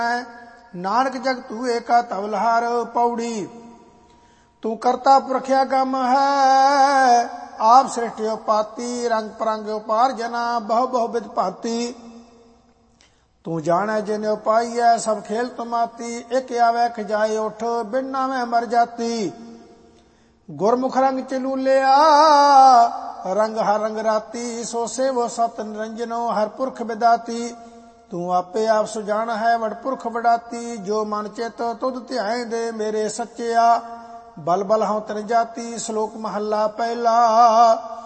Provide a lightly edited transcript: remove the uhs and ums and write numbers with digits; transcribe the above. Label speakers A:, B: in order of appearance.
A: नानक जग तू एका तवलहार। पौड़ी तू करता पुरखिया गम है, आप सृष्टियो पाती। रंग परंग उपार जना, बहु बहु विध भांति। तू जाने जिन्हें पाई है, सब खेल तुमाती। एक आवे खजाए उठ, बिन नावे मर जाती। गुरमुख रंग चलू लिया, रंग हर रंग राती। सो से वो सत निरंजनो, हर पुरख विदाती। तू आपे आप सुजान है, वड पुरख वडाती। जो मन चेत तुध ध्याए दे, मेरे सच्चिया। बल बल हूं तिर जाती। श्लोक महला पहला।